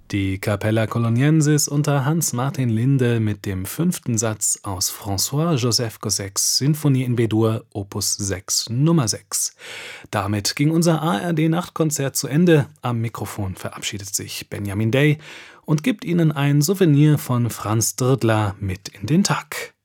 Die Capella Coloniensis unter Hans-Martin Linde mit dem 5. Satz aus François-Joseph Gossecks Sinfonie in B-Dur, Opus 6, Nummer 6. Damit ging unser ARD-Nachtkonzert zu Ende. Am Mikrofon verabschiedet sich Benjamin Day und gibt Ihnen ein Souvenir von Franz Drdla mit in den Tag.